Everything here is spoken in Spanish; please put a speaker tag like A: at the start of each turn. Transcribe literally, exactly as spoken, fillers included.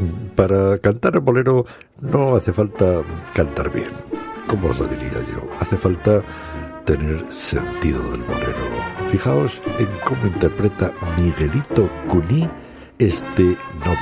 A: para cantar el bolero no hace falta cantar bien, como os lo diría yo, hace falta tener sentido del bolero. Fijaos en cómo interpreta Miguelito Cuní este No